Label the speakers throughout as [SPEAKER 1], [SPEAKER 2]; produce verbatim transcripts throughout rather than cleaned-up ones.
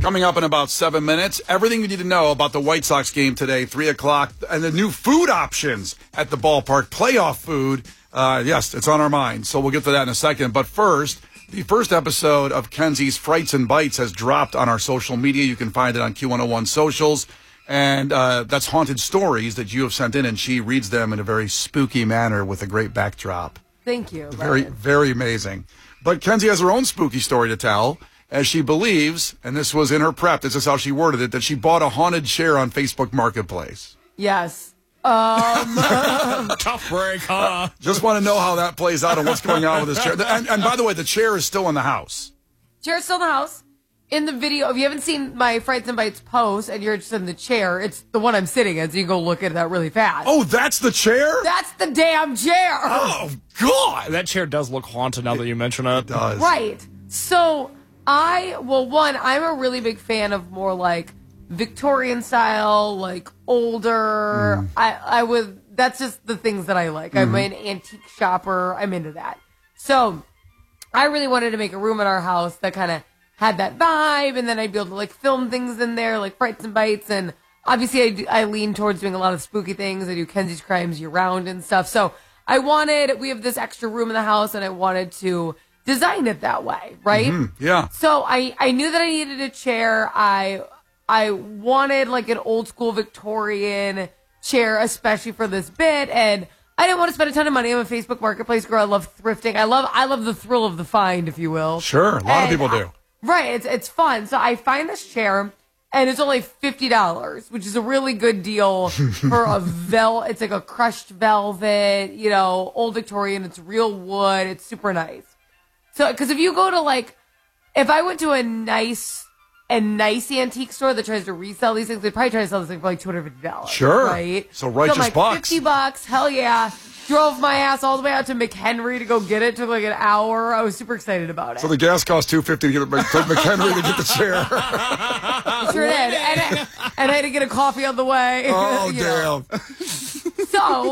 [SPEAKER 1] Coming up in about seven minutes, everything you need to know about the White Sox game today, three o'clock, and the new food options at the ballpark, playoff food. Uh, yes, it's on our mind, so we'll get to that in a second. But first, the first episode of Kenzie's Frights and Bites has dropped on our social media. You can find it on Q one oh one socials. And uh, that's haunted stories that you have sent in, and she reads them in a very spooky manner with a great backdrop.
[SPEAKER 2] Thank you.
[SPEAKER 1] Very,
[SPEAKER 2] Ryan. Very
[SPEAKER 1] amazing. But Kenzie has her own spooky story to tell, as she believes, and this was in her prep, this is how she worded it, that she bought a haunted chair on Facebook Marketplace.
[SPEAKER 2] Yes. Um,
[SPEAKER 3] Tough break, huh? Uh,
[SPEAKER 1] just want to know how that plays out and what's going on with this chair. And, and by the way, the chair is still in the house.
[SPEAKER 2] Chair's still in the house. In the video, if you haven't seen my Frights and Bites post and you're just in the chair, it's the one I'm sitting in, so you can go look at that really fast.
[SPEAKER 1] Oh, that's the chair?
[SPEAKER 2] That's the damn chair.
[SPEAKER 1] Oh, God.
[SPEAKER 3] That chair does look haunted now that you mention it.
[SPEAKER 1] It does.
[SPEAKER 2] Right. So, I, well, one, I'm a really big fan of more like Victorian style, like older. Mm. I, I would, that's just the things that I like. Mm-hmm. I'm an antique shopper. I'm into that. So, I really wanted to make a room in our house that kind of had that vibe, and then I'd be able to like film things in there, like Frights and Bites, and obviously I, do, I lean towards doing a lot of spooky things. I do Kenzie's Crimes year round and stuff. So I wanted, we have this extra room in the house, and I wanted to design it that way, right?
[SPEAKER 1] Mm-hmm. Yeah.
[SPEAKER 2] So I, I knew that I needed a chair. I I wanted like an old school Victorian chair, especially for this bit, and I didn't want to spend a ton of money. I'm a Facebook Marketplace girl. I love thrifting. I love I love the thrill of the find, if you will.
[SPEAKER 1] Sure, a lot
[SPEAKER 2] and
[SPEAKER 1] of people do.
[SPEAKER 2] I, Right, it's it's fun. So I find this chair, and it's only fifty dollars, which is a really good deal for a vel. It's like a crushed velvet, you know, old Victorian. It's real wood. It's super nice. So, because if you go to like, if I went to a nice, a nice antique store that tries to resell these things, they'd probably try to sell this thing for like two hundred fifty dollars.
[SPEAKER 1] Sure.
[SPEAKER 2] Right?
[SPEAKER 1] So righteous
[SPEAKER 2] so I'm like,
[SPEAKER 1] bucks.
[SPEAKER 2] fifty bucks, hell yeah. Drove my ass all the way out to McHenry to go get it. Took like an hour. I was super excited about it.
[SPEAKER 1] So the gas cost two fifty to get it to McHenry to get the chair.
[SPEAKER 2] Sure did. And I, and I had to get a coffee on the way.
[SPEAKER 1] Oh,
[SPEAKER 2] you
[SPEAKER 1] damn.
[SPEAKER 2] know. So,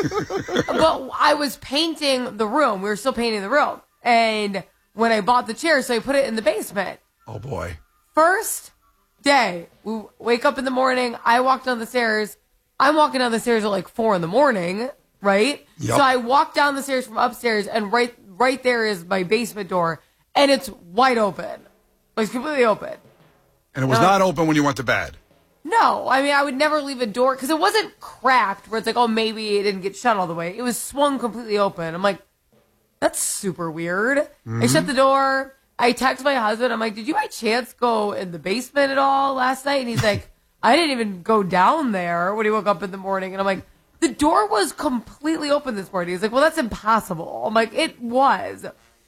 [SPEAKER 2] but I was painting the room. We were still painting the room. And when I bought the chair, so I put it in the basement.
[SPEAKER 1] Oh, boy.
[SPEAKER 2] First day, we wake up in the morning. I walk down the stairs. I'm walking down the stairs at like four in the morning. Right?
[SPEAKER 1] Yep.
[SPEAKER 2] So I walk down the stairs from upstairs, and right right there is my basement door, and it's wide open. Like, it's completely open.
[SPEAKER 1] And it was uh, not open when you went to bed?
[SPEAKER 2] No. I mean, I would never leave a door, because it wasn't cracked, where it's like, oh, maybe it didn't get shut all the way. It was swung completely open. I'm like, that's super weird. Mm-hmm. I shut the door. I text my husband. I'm like, did you by chance go in the basement at all last night? And he's like, I didn't even go down there when he woke up in the morning. And I'm like, the door was completely open this morning. He's like, well, that's impossible. I'm like, it was.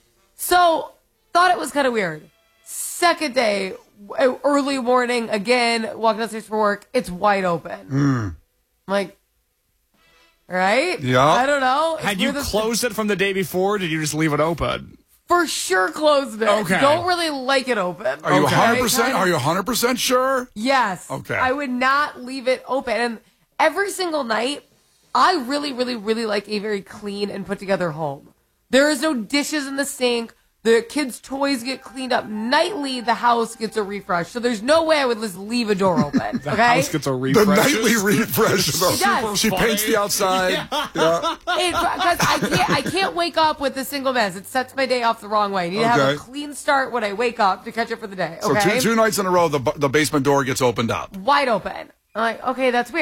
[SPEAKER 2] So, thought it was kind of weird. Second day, early morning, again, walking downstairs for work, it's wide open.
[SPEAKER 1] Mm.
[SPEAKER 2] I'm like, right?
[SPEAKER 1] Yeah.
[SPEAKER 2] I don't know.
[SPEAKER 3] Had you closed it from the day before, or did you just leave it open?
[SPEAKER 2] For sure closed it.
[SPEAKER 3] Okay.
[SPEAKER 2] Don't really like it open.
[SPEAKER 1] Are you
[SPEAKER 2] okay?
[SPEAKER 1] one hundred percent? Are you one hundred percent sure?
[SPEAKER 2] Yes.
[SPEAKER 1] Okay.
[SPEAKER 2] I would not leave it open. And every single night, I really, really, really like a very clean and put together home. There is no dishes in the sink. The kids' toys get cleaned up nightly. The house gets a refresh. So there's no way I would just leave a door open.
[SPEAKER 3] the
[SPEAKER 2] okay?
[SPEAKER 3] house gets a refresh.
[SPEAKER 1] The nightly refresh.
[SPEAKER 2] It does.
[SPEAKER 1] She
[SPEAKER 3] funny.
[SPEAKER 1] paints the outside. Yeah.
[SPEAKER 2] Yeah. Because I can't, I can't wake up with a single mess. It sets my day off the wrong way. I need to have
[SPEAKER 1] Okay.
[SPEAKER 2] a clean start when I wake up to catch up for the day. Okay?
[SPEAKER 1] So two, two nights in a row, the, the basement door gets opened up.
[SPEAKER 2] Wide open. I'm like, okay, that's weird.